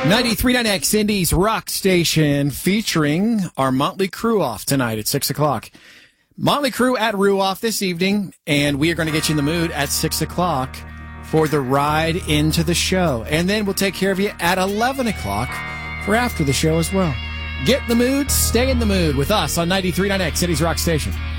93.9X Indy's Rock Station featuring our Motley Crue off tonight at 6 o'clock. Motley Crue at Ruoff this evening, and we are going to get you in the mood at 6 o'clock for the ride into the show. And then we'll take care of you at 11 o'clock for after the show as well. Get in the mood, stay in the mood with us on 93.9X Indy's Rock Station.